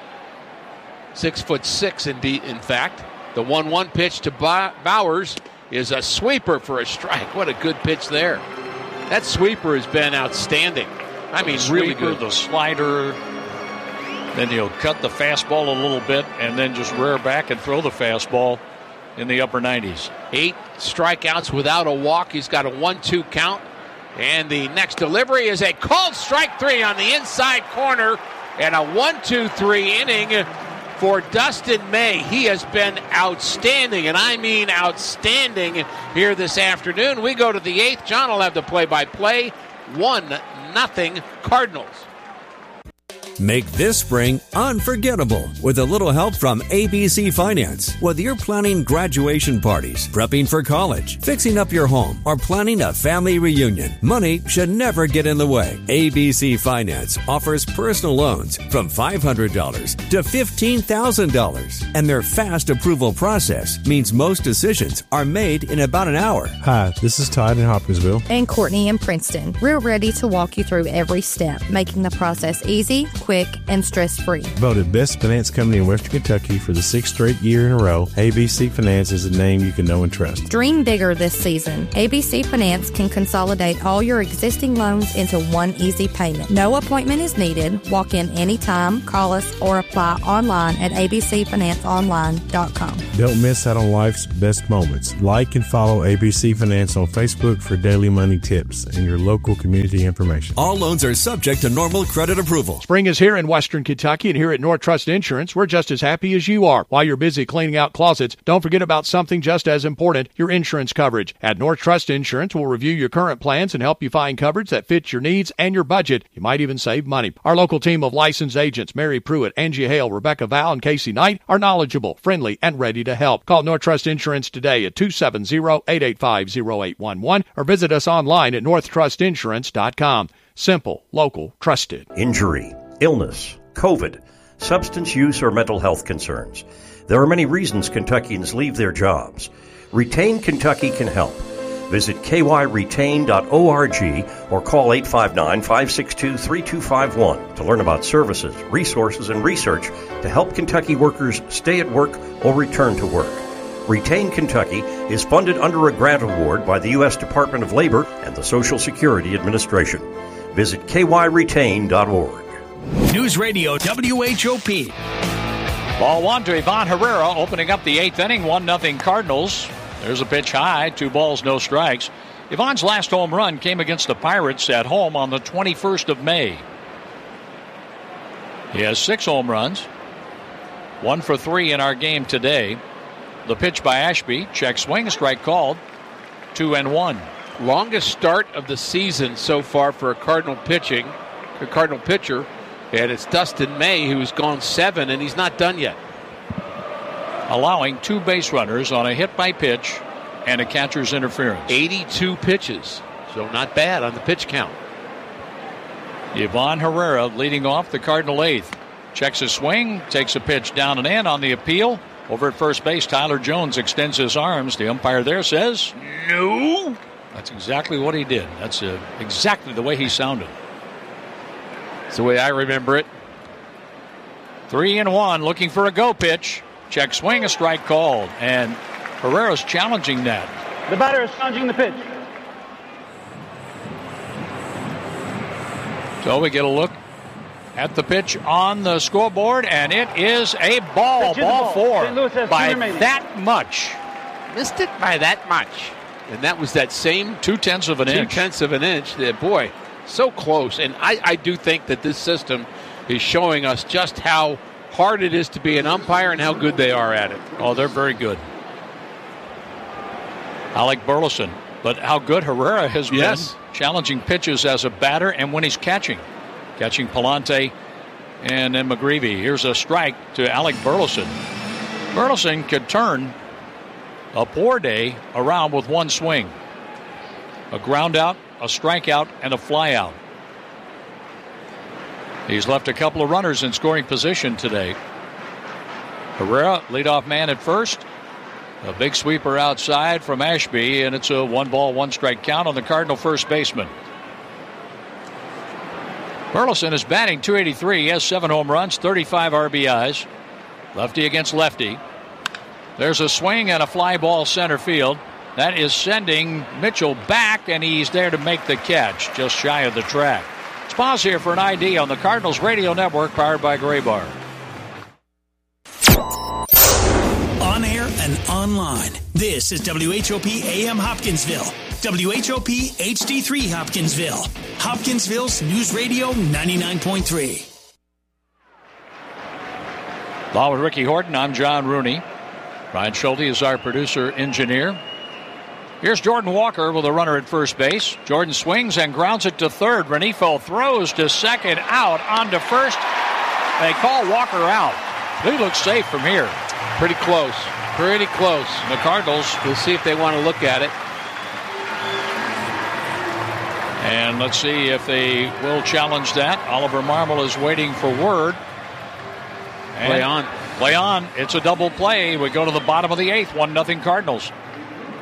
6'6", in fact. The 1-1 pitch to Bauers is a sweeper for a strike. What a good pitch there. That sweeper has been outstanding. I mean, really good. The slider, then he'll cut the fastball a little bit and then just rear back and throw the fastball in the upper 90s. 8 strikeouts without a walk. He's got a 1-2 count. And the next delivery is a called strike 3 on the inside corner. And a 1-2-3 inning for Dustin May. He has been outstanding, and I mean outstanding here this afternoon. We go to the 8th. John will have the play-by-play. 1-0 Cardinals. Make this spring unforgettable with a little help from ABC Finance. Whether you're planning graduation parties, prepping for college, fixing up your home, or planning a family reunion, money should never get in the way. ABC Finance offers personal loans from $500 to $15,000. And their fast approval process means most decisions are made in about an hour. Hi, this is Todd in Hopkinsville. And Courtney in Princeton. We're ready to walk you through every step, making the process easy, quick, and stress-free. Voted best finance company in Western Kentucky for the 6th straight year in a row, ABC Finance is a name you can know and trust. Dream bigger this season. ABC Finance can consolidate all your existing loans into one easy payment. No appointment is needed. Walk in anytime, call us, or apply online at abcfinanceonline.com. Don't miss out on life's best moments. Like and follow ABC Finance on Facebook for daily money tips and your local community information. All loans are subject to normal credit approval. Spring is here in Western Kentucky, and here at North Trust Insurance, we're just as happy as you are. While you're busy cleaning out closets, don't forget about something just as important, your insurance coverage. At North Trust Insurance, we'll review your current plans and help you find coverage that fits your needs and your budget. You might even save money. Our local team of licensed agents, Mary Pruitt, Angie Hale, Rebecca Val, and Casey Knight, are knowledgeable, friendly, and ready to help. Call North Trust Insurance today at 270-885-0811 or visit us online at northtrustinsurance.com. Simple, local, trusted. Injury, illness, COVID, substance use, or mental health concerns. There are many reasons Kentuckians leave their jobs. Retain Kentucky can help. Visit kyretain.org or call 859-562-3251 to learn about services, resources, and research to help Kentucky workers stay at work or return to work. Retain Kentucky is funded under a grant award by the U.S. Department of Labor and the Social Security Administration. Visit kyretain.org. News Radio WHOP. Ball one to Ivan Herrera, opening up the 8th inning, 1-0 Cardinals. There's a pitch high, 2 balls, no strikes. Ivan's last home run came against the Pirates at home on the 21st of May. He has 6 home runs, 1 for 3 in our game today. The pitch by Ashby, check swing, strike called, 2-1. Longest start of the season so far for a Cardinal pitcher, and it's Dustin May, who's gone 7, and he's not done yet. Allowing 2 base runners on a hit by pitch and a catcher's interference. 82 pitches, so not bad on the pitch count. Ivan Herrera leading off the Cardinal 8th. Checks a swing, takes a pitch down and in on the appeal. Over at first base, Tyler Jones extends his arms. The umpire there says, no. That's exactly what he did. That's exactly the way he sounded. That's the way I remember it. 3-1, looking for a go pitch. Check swing, a strike called. And Herrera's challenging that. The batter is challenging the pitch. So we get a look at the pitch on the scoreboard, and it is a ball. Ball 4 by that much. Missed it by that much. And that was that same 0.2 of an inch. 0.2 of an inch. Boy, so close. And I do think that this system is showing us just how hard it is to be an umpire and how good they are at it. Oh, they're very good. Alec Burleson. But how good Herrera has been challenging pitches as a batter and when he's catching Palante and then McGreevy. Here's a strike to Alec Burleson. Burleson could turn a poor day around with one swing. A ground out, a strikeout, and a fly out. He's left a couple of runners in scoring position today. Herrera, leadoff man at first. A big sweeper outside from Ashby, and it's a 1-ball, 1-strike count on the Cardinal first baseman. Burleson is batting .283. He has 7 home runs, 35 RBIs. Lefty against lefty. There's a swing and a fly ball center field. That is sending Mitchell back, and he's there to make the catch just shy of the track. Let's pause here for an ID on the Cardinals Radio Network, powered by Gray Bar. On air and online. This is WHOP AM Hopkinsville. WHOP HD3 Hopkinsville. Hopkinsville's News Radio 99.3. Along with Ricky Horton, I'm John Rooney. Ryan Schulte is our producer engineer. Here's Jordan Walker with a runner at first base. Jordan swings and grounds it to third. Renifo throws to second, out onto first. They call Walker out. He looks safe from here. Pretty close. Pretty close. The Cardinals. We'll see if they want to look at it. And let's see if they will challenge that. Oliver Marmol is waiting for word. And play on. Play on. It's a double play. We go to the bottom of the 8th. 1-0 Cardinals.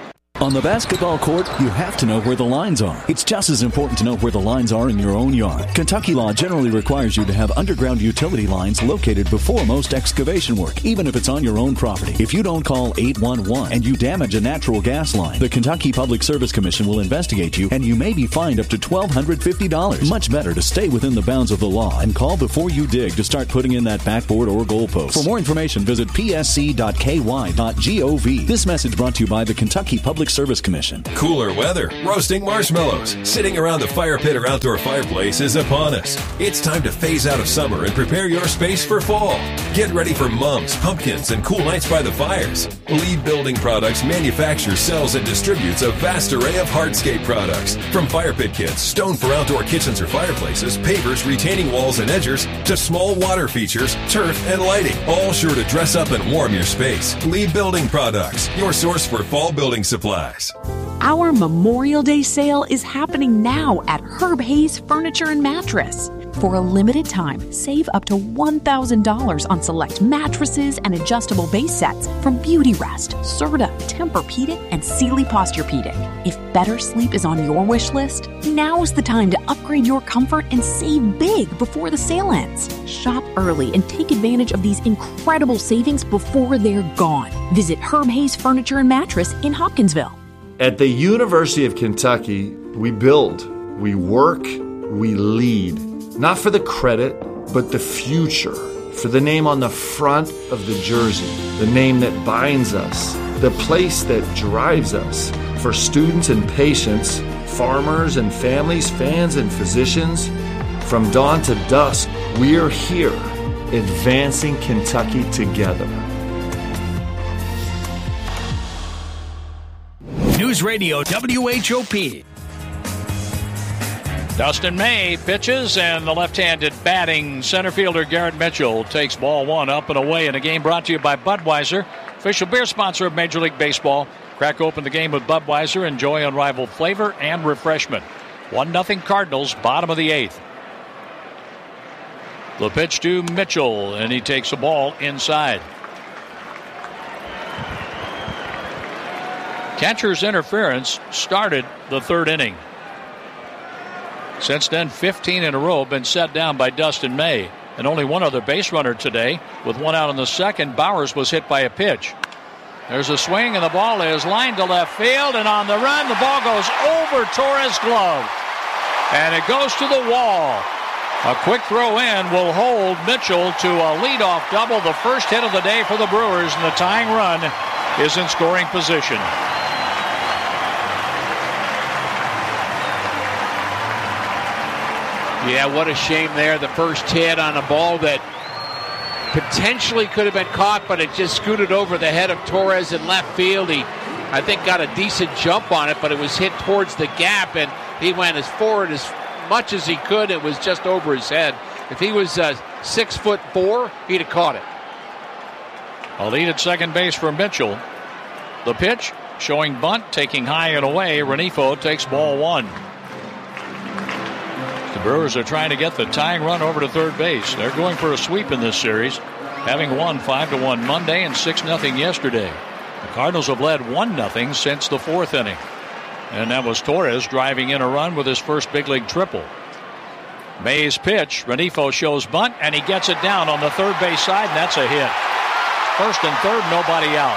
On the basketball court, you have to know where the lines are. It's just as important to know where the lines are in your own yard. Kentucky law generally requires you to have underground utility lines located before most excavation work, even if it's on your own property. If you don't call 811 and you damage a natural gas line, the Kentucky Public Service Commission will investigate you, and you may be fined up to $1,250. Much better to stay within the bounds of the law and call before you dig to start putting in that backboard or goalpost. For more information, visit psc.ky.gov. This message brought to you by the Kentucky Public Service Commission. Cooler weather, roasting marshmallows, sitting around the fire pit or outdoor fireplace is upon us. It's time to phase out of summer and prepare your space for fall. Get ready for mums, pumpkins, and cool nights by the fires. Lee Building Products manufactures, sells, and distributes a vast array of hardscape products. From fire pit kits, stone for outdoor kitchens or fireplaces, pavers, retaining walls, and edgers, to small water features, turf, and lighting. All sure to dress up and warm your space. Lee Building Products, your source for fall building supplies. Our Memorial Day sale is happening now at Herb Hayes Furniture and Mattress. For a limited time, save up to $1,000 on select mattresses and adjustable base sets from Beauty Rest, Serta, Tempur-Pedic, and Sealy Posturepedic. If better sleep is on your wish list, now is the time to upgrade your comfort and save big before the sale ends. Shop early and take advantage of these incredible savings before they're gone. Visit Herb Hayes Furniture and Mattress in Hopkinsville. At the University of Kentucky, we build, we work, we lead. Not for the credit, but the future. For the name on the front of the jersey. The name that binds us. The place that drives us. For students and patients, farmers and families, fans and physicians. From dawn to dusk, we're here, advancing Kentucky together. News Radio WHOP. Dustin May pitches, and the left-handed batting center fielder Garrett Mitchell takes ball one up and away in a game brought to you by Budweiser, official beer sponsor of Major League Baseball. Crack open the game with Budweiser. Enjoy unrivaled flavor and refreshment. 1-0 Cardinals, bottom of the 8th. The pitch to Mitchell, and he takes the ball inside. Catcher's interference started the third inning. Since then, 15 in a row have been set down by Dustin May. And only one other base runner today. With one out in the second, Bowers was hit by a pitch. There's a swing, and the ball is lined to left field. And on the run, the ball goes over Torres' glove. And it goes to the wall. A quick throw in will hold Mitchell to a leadoff double, the first hit of the day for the Brewers. And the tying run is in scoring position. Yeah, what a shame there. The first hit on a ball that potentially could have been caught, but it just scooted over the head of Torres in left field. He, I think, got a decent jump on it, but it was hit towards the gap, and he went as forward as much as he could. It was just over his head. If he was 6'4", he'd have caught it. A lead at second base for Mitchell. The pitch showing bunt, taking high and away. Renifo takes ball one. The Brewers are trying to get the tying run over to third base. They're going for a sweep in this series, having won 5-1 Monday and 6-0 yesterday. The Cardinals have led 1-0 since the fourth inning. And that was Torres driving in a run with his first big league triple. May's pitch, Renifo shows bunt, and he gets it down on the third base side, and that's a hit. First and third, nobody out.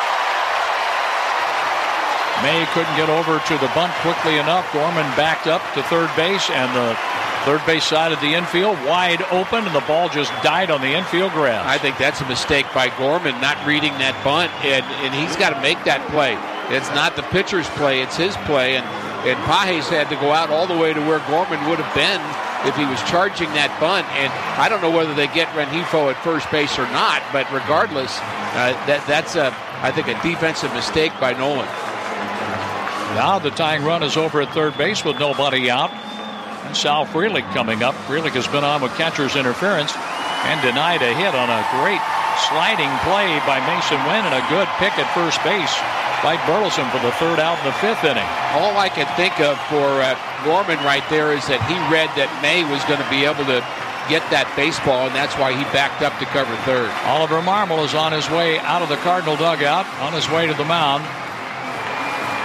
May couldn't get over to the bunt quickly enough. Gorman backed up to third base, and the third base side of the infield wide open, and the ball just died on the infield grass. I think that's a mistake by Gorman, not reading that bunt, and he's got to make that play. It's not the pitcher's play, it's his play, and Pages had to go out all the way to where Gorman would have been if he was charging that bunt. And I don't know whether they get Renifo at first base or not, but regardless, that's I think a defensive mistake by Nolan. Now the tying run is over at third base with nobody out. And Sal Frelick coming up. Frelick has been on with catcher's interference and denied a hit on a great sliding play by Mason Wynn, and a good pick at first base by Burleson for the third out in the fifth inning. All I can think of for Gorman right there is that he read that May was going to be able to get that baseball, and that's why he backed up to cover third. Oliver Marmol is on his way out of the Cardinal dugout, on his way to the mound.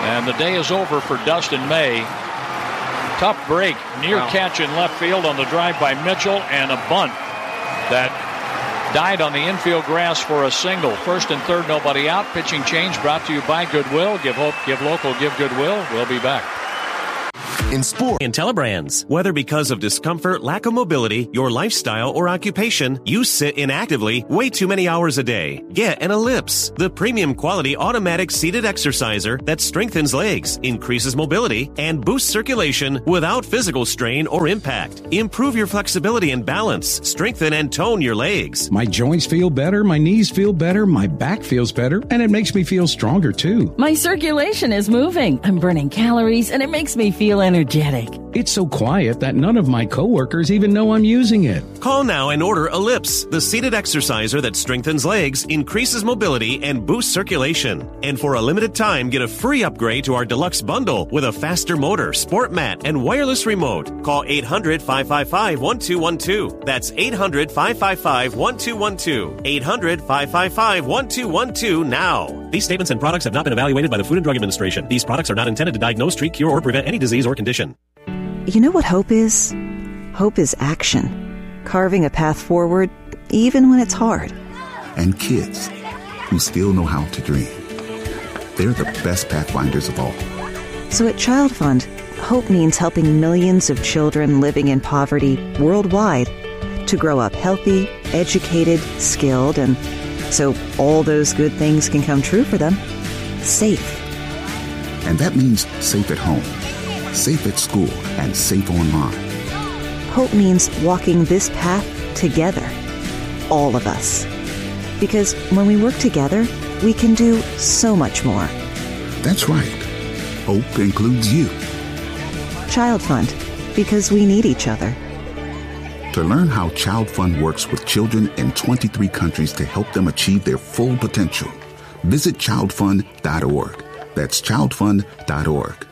And the day is over for Dustin May. Tough break, near catch in left field on the drive by Mitchell, and a bunt that died on the infield grass for a single. First and third, nobody out. Pitching change brought to you by Goodwill. Give hope, give local, give Goodwill. We'll be back. In sport, IntelliBrands. Whether because of discomfort, lack of mobility, your lifestyle, or occupation, you sit inactively way too many hours a day. Get an Ellipse, the premium quality automatic seated exerciser that strengthens legs, increases mobility, and boosts circulation without physical strain or impact. Improve your flexibility and balance, strengthen and tone your legs. My joints feel better, my knees feel better, my back feels better, and it makes me feel stronger too. My circulation is moving. I'm burning calories, and it makes me feel energetic. It's so quiet that none of my coworkers even know I'm using it. Call now and order Ellipse, the seated exerciser that strengthens legs, increases mobility, and boosts circulation. And for a limited time, get a free upgrade to our deluxe bundle with a faster motor, sport mat, and wireless remote. Call 800-555-1212. That's 800-555-1212. 800-555-1212 now. These statements and products have not been evaluated by the Food and Drug Administration. These products are not intended to diagnose, treat, cure, or prevent any disease or condition. You know what hope is? Hope is action. Carving a path forward, even when it's hard. And kids who still know how to dream. They're the best pathfinders of all. So at Child Fund, hope means helping millions of children living in poverty worldwide to grow up healthy, educated, skilled, and so all those good things can come true for them. Safe. And that means safe at home, safe at school, and safe online. Hope means walking this path together, all of us. Because when we work together, we can do so much more. That's right. Hope includes you. Child Fund, because we need each other. To learn how Child Fund works with children in 23 countries to help them achieve their full potential, visit childfund.org. That's childfund.org.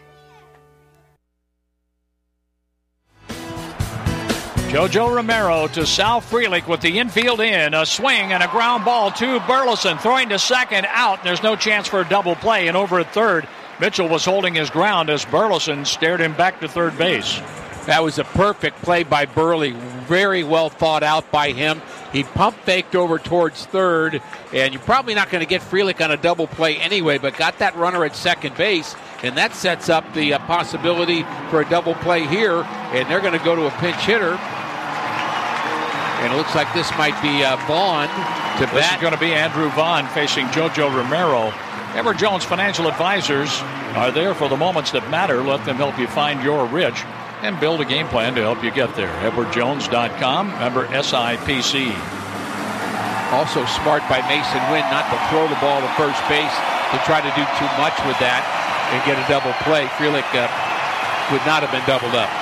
JoJo Romero to Sal Frelick with the infield in. A swing and a ground ball to Burleson. Throwing to second, out. There's no chance for a double play. And over at third, Mitchell was holding his ground as Burleson stared him back to third base. That was a perfect play by Burley. Very well thought out by him. He pump faked over towards third, and you're probably not going to get Frelick on a double play anyway, but got that runner at second base, and that sets up the possibility for a double play here, and they're going to go to a pinch hitter. And it looks like this might be Vaughn to bat. This is going to be Andrew Vaughn facing JoJo Romero. Edward Jones Financial Advisors are there for the moments that matter. Let them help you find your rich and build a game plan to help you get there. EdwardJones.com, member SIPC. Also smart by Mason Wynn not to throw the ball to first base to try to do too much with that and get a double play. Frelick would not have been doubled up.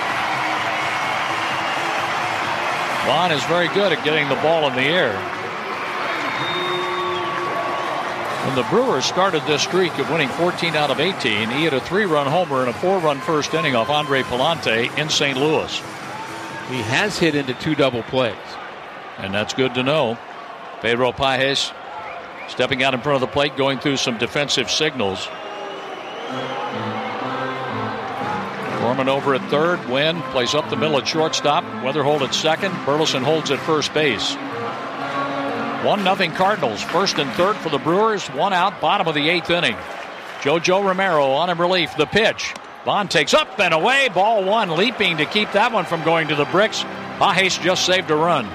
Vaughn is very good at getting the ball in the air. When the Brewers started this streak of winning 14 out of 18, he had a 3-run homer and a 4-run first inning off Andre Palante in St. Louis. He has hit into 2 double plays. And that's good to know. Pedro Pages stepping out in front of the plate, going through some defensive signals. Gorman over at third. Wynn plays up the middle at shortstop. Weatherhold at second. Burleson holds at first base. 1-0 Cardinals. First and third for the Brewers. 1 out, bottom of the 8th inning. JoJo Romero on in relief. The pitch. Vaughn takes up and away. Ball 1, leaping to keep that one from going to the bricks. Pages just saved a run.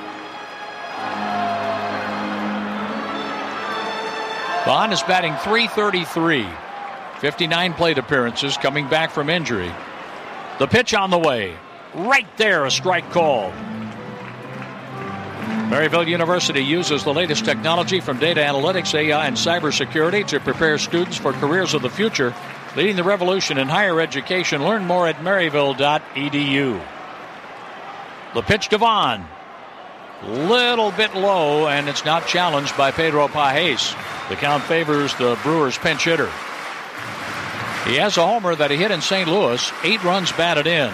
Vaughn is batting .333. 59 plate appearances, coming back from injury. The pitch on the way. Right there, a strike call. Maryville University uses the latest technology from data analytics, AI, and cybersecurity to prepare students for careers of the future, leading the revolution in higher education. Learn more at maryville.edu. The pitch to Vaughn. Little bit low, and it's not challenged by Pedro Pages. The count favors the Brewers pinch hitter. He has a homer that he hit in St. Louis. 8 runs batted in.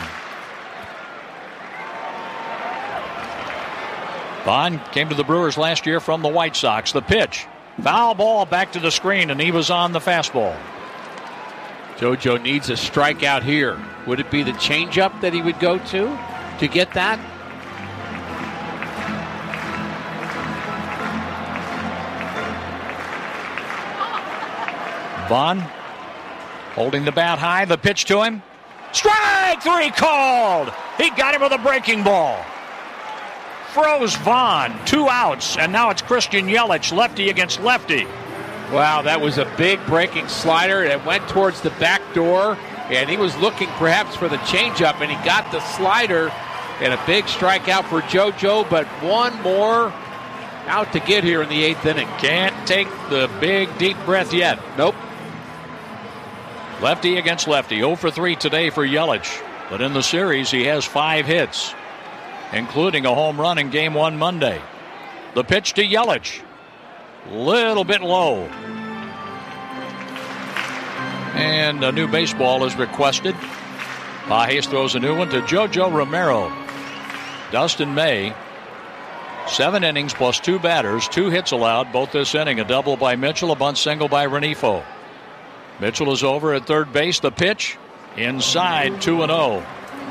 Vaughn came to the Brewers last year from the White Sox. The pitch. Foul ball back to the screen, and he was on the fastball. JoJo needs a strikeout here. Would it be the changeup that he would go to get that? Vaughn holding the bat high. The pitch to him. Strike 3 called. He got him with a breaking ball. Froze Vaughn. 2 outs. And now it's Christian Yelich, lefty against lefty. Wow, that was a big breaking slider. It went towards the back door. And he was looking perhaps for the changeup. And he got the slider. And a big strikeout for JoJo. But one more out to get here in the 8th inning. Can't take the big, deep breath yet. Nope. Lefty against lefty. 0 for 3 today for Yelich. But in the series, he has 5 hits, including a home run in Game 1 Monday. The pitch to Yelich. Little bit low. And a new baseball is requested. Pages throws a new one to JoJo Romero. Dustin May. 7 innings plus 2 batters. 2 hits allowed both this inning. A double by Mitchell, a bunt single by Renifo. Mitchell is over at third base. The pitch inside, 2-0.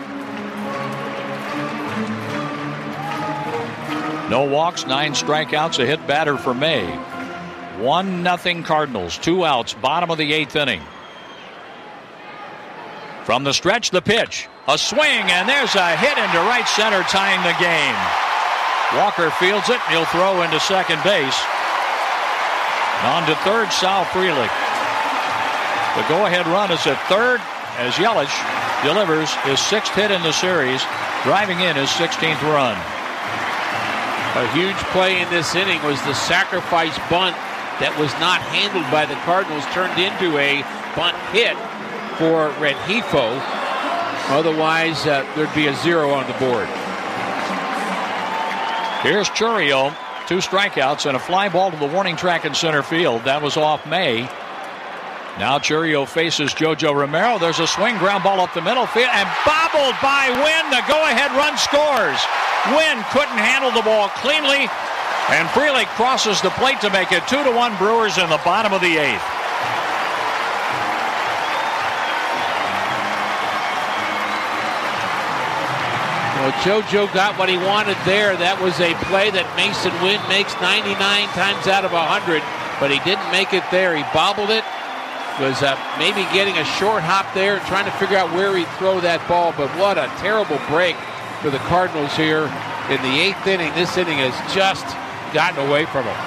No walks, 9 strikeouts, a hit batter for May. 1-0 Cardinals, 2 outs, bottom of the 8th inning. From the stretch, the pitch. A swing, and there's a hit into right center, tying the game. Walker fields it, and he'll throw into second base. On to third, Sal Frelick. The go-ahead run is at third as Yelich delivers his 6th hit in the series, driving in his 16th run. A huge play in this inning was the sacrifice bunt that was not handled by the Cardinals, turned into a bunt hit for Renifo. Otherwise, there'd be a 0 on the board. Here's Chourio. 2 strikeouts and a fly ball to the warning track in center field. That was off May. Now Chourio faces JoJo Romero. There's a swing, ground ball up the middle field, and bobbled by Wynn. The go-ahead run scores. Wynn couldn't handle the ball cleanly, and Frelick crosses the plate to make it 2-1 Brewers in the bottom of the 8th. Well, JoJo got what he wanted there. That was a play that Mason Wynn makes 99 times out of 100, but he didn't make it there. He bobbled it. Was maybe getting a short hop there, trying to figure out where he'd throw that ball. But what a terrible break for the Cardinals here in the 8th inning. This inning has just gotten away from him.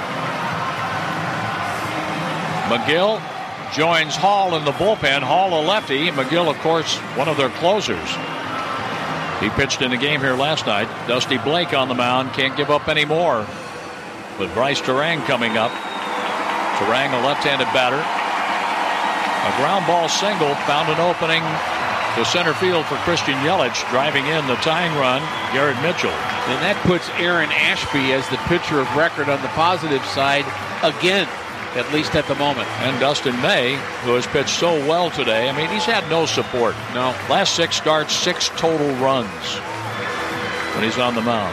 McGill joins Hall in the bullpen. Hall a lefty. McGill, of course, one of their closers. He pitched in the game here last night. Dusty Blake on the mound. Can't give up any more. With Bryce Turang coming up. Turang, a left-handed batter. A ground ball single found an opening to center field for Christian Yelich, driving in the tying run, Garrett Mitchell. And that puts Aaron Ashby as the pitcher of record on the positive side again, at least at the moment. And Dustin May, who has pitched so well today. I mean, he's had no support. No. Last 6 starts, 6 total runs when he's on the mound.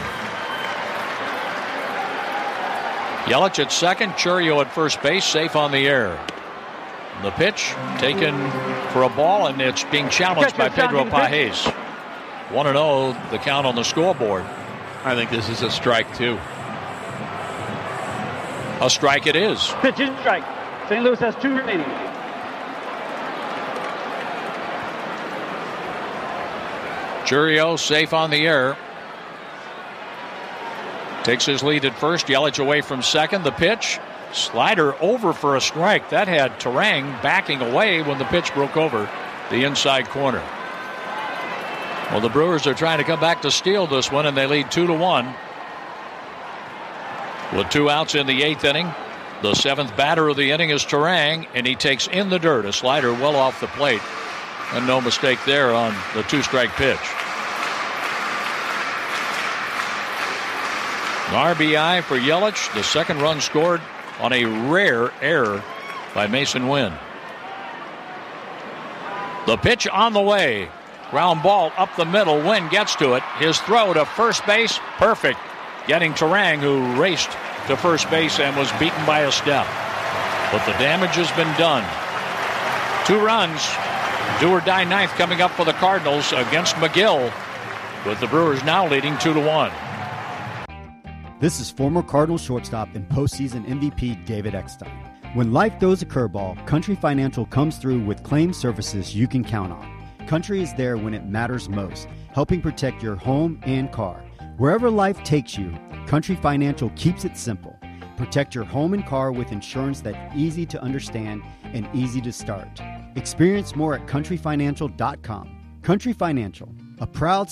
Yelich at second, Chourio at first base, safe on the air. The pitch taken for a ball, and it's being challenged by Pedro Pages. 1-0 the count on the scoreboard. I think this is a strike, too. A strike it is. Pitch is strike. St. Louis has 2 remaining. Chourio safe on the air. Takes his lead at first. Yelich away from second. The pitch. Slider over for a strike. That had Turang backing away when the pitch broke over the inside corner. Well, the Brewers are trying to come back to steal this one, and they lead 2-1. With 2 outs in the 8th inning, the 7th batter of the inning is Turang, and he takes in the dirt. A slider well off the plate, and no mistake there on the 2-strike pitch. An RBI for Yelich, the 2nd run scored on a rare error by Mason Wynn. The pitch on the way. Ground ball up the middle. Wynn gets to it. His throw to first base, perfect. Getting Turang, who raced to first base and was beaten by a step. But the damage has been done. 2 runs Do-or-die ninth coming up for the Cardinals against McGill, with the Brewers now leading 2-1. This is former Cardinals shortstop and postseason MVP David Eckstein. When life throws a curveball, Country Financial comes through with claim services you can count on. Country is there when it matters most, helping protect your home and car. Wherever life takes you, Country Financial keeps it simple. Protect your home and car with insurance that's easy to understand and easy to start. Experience more at countryfinancial.com. Country Financial, a proud